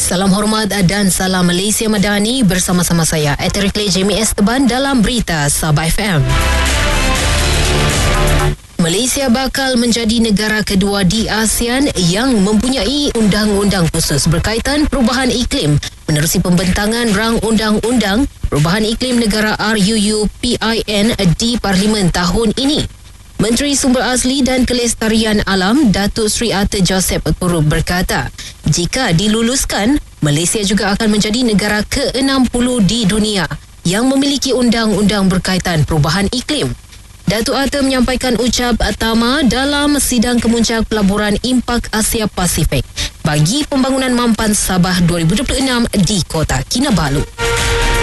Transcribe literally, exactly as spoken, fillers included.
Salam hormat dan salam Malaysia Madani, bersama-sama saya Eterikle Jamie Esteban dalam Berita Sabah F M. Malaysia bakal menjadi negara kedua di ASEAN yang mempunyai undang-undang khusus berkaitan perubahan iklim menerusi pembentangan rang undang-undang perubahan iklim negara R U U P I N di Parlimen tahun ini. Menteri Sumber Asli dan Kelestarian Alam Datuk Seri Arthur Joseph Kurup berkata, jika diluluskan, Malaysia juga akan menjadi negara ke enam puluh di dunia yang memiliki undang-undang berkaitan perubahan iklim. Datuk Arthur menyampaikan ucap tama dalam sidang kemuncak pelaburan Impak Asia Pasifik bagi pembangunan mampan Sabah dua ribu dua puluh enam di Kota Kinabalu.